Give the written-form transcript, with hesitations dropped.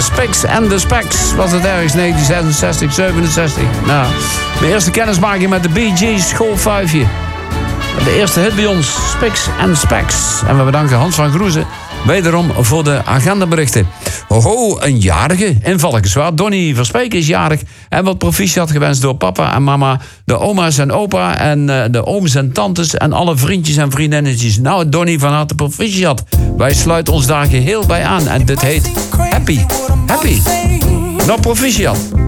Spicks and the Specks. Was het ergens 1966, 67. Nou, de eerste kennismaking met de Bee Gees, schoolvijfje. De eerste hit bij ons, Spicks and Specks. En we bedanken Hans van Groezen wederom voor de agendaberichten. Hoho, een jarige in Valkenswaard. Donnie Verspeek is jarig en wordt proficiat gewenst door papa en mama, de oma's en opa en de ooms en tantes en alle vriendjes en vriendinnetjes. Nou, Donnie, van harte proficiat. Wij sluiten ons daar geheel bij aan en dit heet Happy. Happy. Nou, proficiat.